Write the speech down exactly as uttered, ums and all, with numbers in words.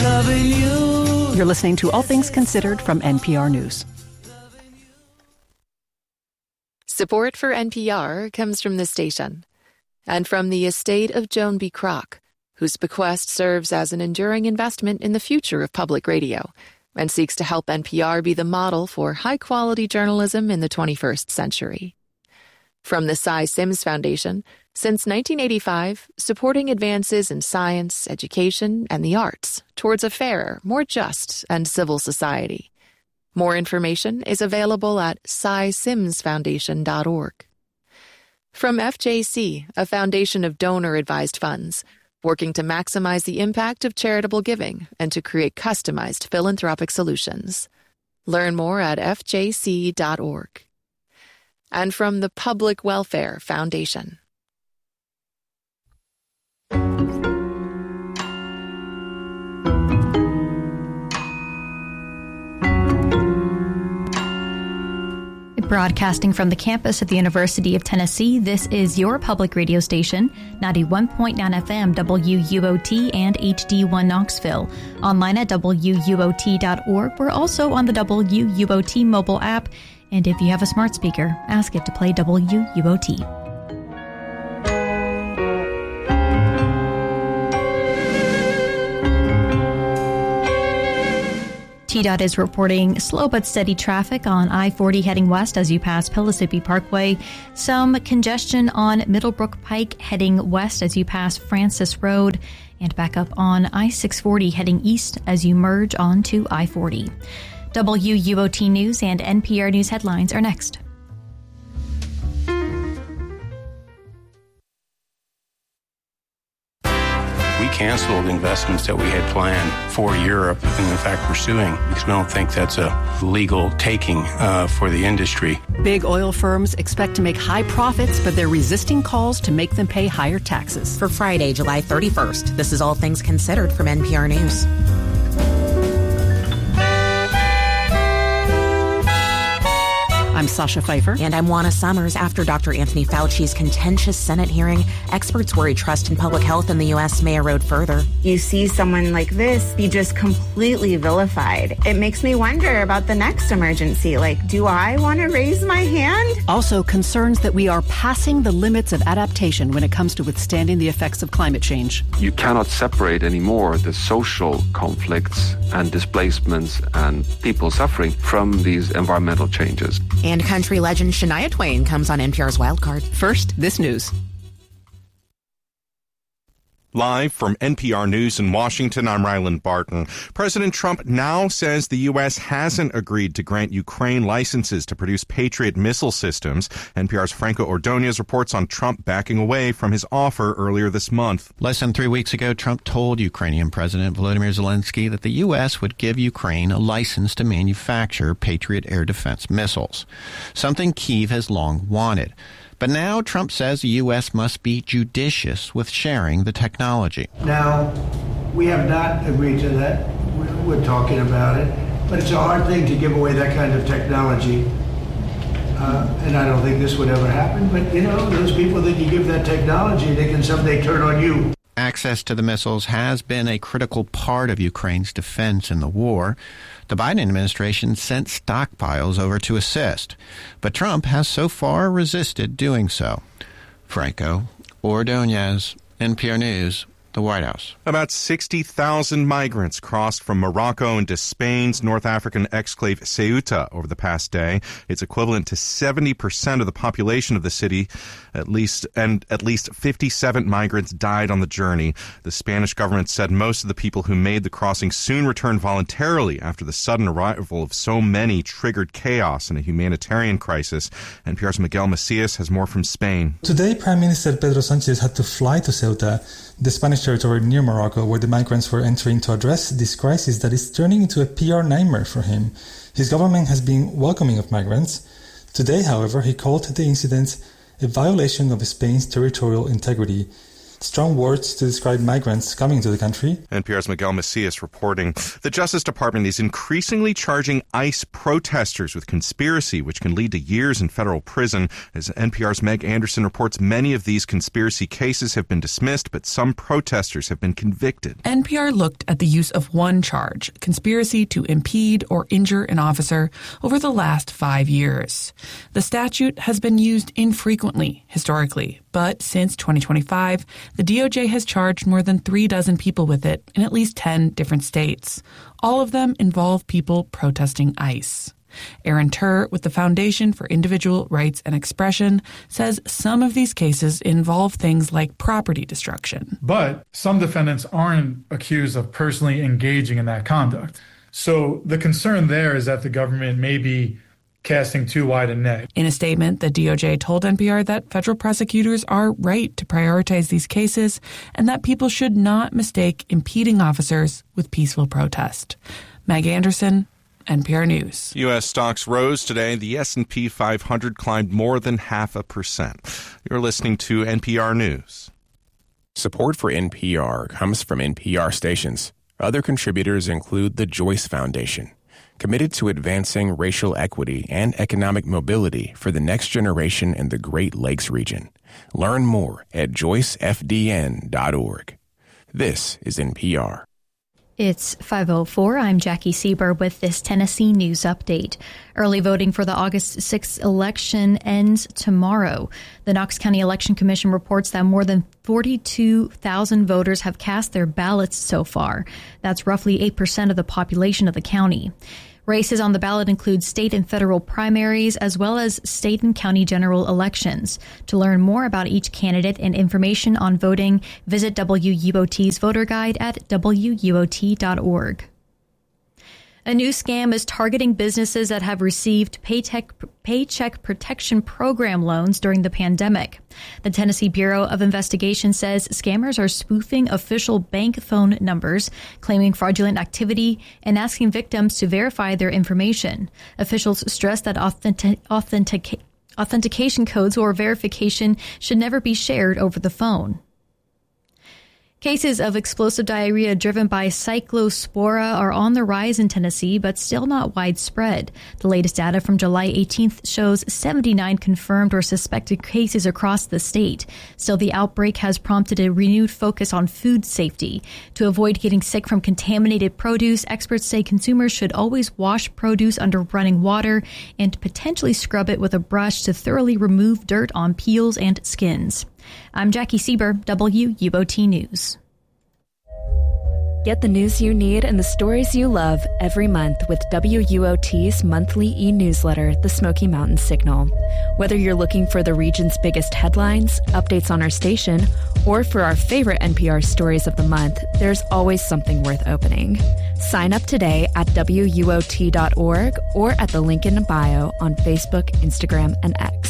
loving you. You're listening to All Things Considered from N P R News. Support for N P R comes from the station and from the estate of Joan B. Kroc, whose bequest serves as an enduring investment in the future of public radio and seeks to help N P R be the model for high-quality journalism in the twenty-first century. From the Cy Sims Foundation, since nineteen eighty-five, supporting advances in science, education, and the arts towards a fairer, more just, and civil society. More information is available at cy sims foundation dot org. From F J C, a foundation of donor-advised funds, working to maximize the impact of charitable giving and to create customized philanthropic solutions. Learn more at f j c dot org. And from the Public Welfare Foundation. Broadcasting from the campus of the University of Tennessee, this is your public radio station, ninety-one point nine F M W U O T and H D one Knoxville. Online at W U O T dot org. We're also on the W U O T mobile app. And if you have a smart speaker, ask it to play W U O T. T DOT is reporting slow but steady traffic on I forty heading west as you pass Pellissippi Parkway. Some congestion on Middlebrook Pike heading west as you pass Francis Road. And back up on I six forty heading east as you merge onto I forty. W U O T News and N P R News headlines are next. We canceled investments that we had planned for Europe, and in fact pursuing, because we don't think that's a legal taking uh, for the industry. Big oil firms expect to make high profits, but they're resisting calls to make them pay higher taxes. For Friday, July thirty-first, this is All Things Considered from N P R News. I'm Sasha Pfeiffer. And I'm Juana Summers. After Doctor Anthony Fauci's contentious Senate hearing, experts worry trust in public health in the U S may erode further. You see someone like this be just completely vilified. It makes me wonder about the next emergency. Like, do I want to raise my hand? Also, concerns that we are passing the limits of adaptation when it comes to withstanding the effects of climate change. You cannot separate anymore the social conflicts and displacements and people suffering from these environmental changes. And country legend Shania Twain comes on N P R's Wildcard. First, this news. Live from N P R News in Washington, I'm Ryland Barton. President Trump now says the U S hasn't agreed to grant Ukraine licenses to produce Patriot missile systems. N P R's Franco Ordonez reports on Trump backing away from his offer earlier this month. Less than three weeks ago, Trump told Ukrainian President Volodymyr Zelensky that the U S would give Ukraine a license to manufacture Patriot air defense missiles, something Kyiv has long wanted. But now Trump says the U S must be judicious with sharing the technology. Now, we have not agreed to that. We're talking about it. But it's a hard thing to give away that kind of technology. Uh, and I don't think this would ever happen. But, you know, those people that you give that technology, they can someday turn on you. Access to the missiles has been a critical part of Ukraine's defense in the war. The Biden administration sent stockpiles over to assist, but Trump has so far resisted doing so. Franco Ordonez, N P R News, the White House. About sixty thousand migrants crossed from Morocco into Spain's North African exclave Ceuta over the past day. It's equivalent to seventy percent of the population of the city, at least, and at least fifty-seven migrants died on the journey. The Spanish government said most of the people who made the crossing soon returned voluntarily after the sudden arrival of so many triggered chaos and a humanitarian crisis. N P R's Miguel Macias has more from Spain. Today, Prime Minister Pedro Sanchez had to fly to Ceuta, the Spanish territory near Morocco, where the migrants were entering to address this crisis that is turning into a P R nightmare for him. His government has been welcoming of migrants. Today, however, he called the incident a violation of Spain's territorial integrity. strong words to describe migrants coming to the country. N P R's Miguel Macias reporting. The Justice Department is increasingly charging ICE protesters with conspiracy, which can lead to years in federal prison. As N P R's Meg Anderson reports, many of these conspiracy cases have been dismissed, but some protesters have been convicted. N P R looked at the use of one charge, conspiracy to impede or injure an officer, over the last five years. The statute has been used infrequently historically, but since twenty twenty-five, the D O J has charged more than three dozen people with it in at least ten different states. All of them involve people protesting ICE. Aaron Turr with the Foundation for Individual Rights and Expression says some of these cases involve things like property destruction. But some defendants aren't accused of personally engaging in that conduct. So the concern there is that the government may be casting too wide a net. In a statement, the D O J told N P R that federal prosecutors are right to prioritize these cases and that people should not mistake impeding officers with peaceful protest. Meg Anderson, N P R News. U S stocks rose today. The S and P five hundred climbed more than half a percent. You're listening to N P R News. Support for N P R comes from N P R stations. Other contributors include the Joyce Foundation, committed to advancing racial equity and economic mobility for the next generation in the Great Lakes region. Learn more at joyce f d n dot org. This is N P R. It's five oh four. I'm Jackie Sieber with this Tennessee News Update. Early voting for the August sixth election ends tomorrow. The Knox County Election Commission reports that more than forty-two thousand voters have cast their ballots so far. That's roughly eight percent of the population of the county. Races on the ballot include state and federal primaries, as well as state and county general elections. To learn more about each candidate and information on voting, visit W U O T's voter guide at W U O T dot org. A new scam is targeting businesses that have received Paycheck, Paycheck Protection Program loans during the pandemic. The Tennessee Bureau of Investigation says scammers are spoofing official bank phone numbers, claiming fraudulent activity, and asking victims to verify their information. Officials stress that authentic, authentic, authentication codes or verification should never be shared over the phone. Cases of explosive diarrhea driven by cyclospora are on the rise in Tennessee, but still not widespread. The latest data from July eighteenth shows seventy-nine confirmed or suspected cases across the state. Still, the outbreak has prompted a renewed focus on food safety. To avoid getting sick from contaminated produce, experts say consumers should always wash produce under running water and potentially scrub it with a brush to thoroughly remove dirt on peels and skins. I'm Jackie Sieber, W U O T News. Get the news you need and the stories you love every month with W U O T's monthly e-newsletter, The Smoky Mountain Signal. Whether you're looking for the region's biggest headlines, updates on our station, or for our favorite N P R stories of the month, there's always something worth opening. Sign up today at W U O T dot org or at the link in bio on Facebook, Instagram, and X.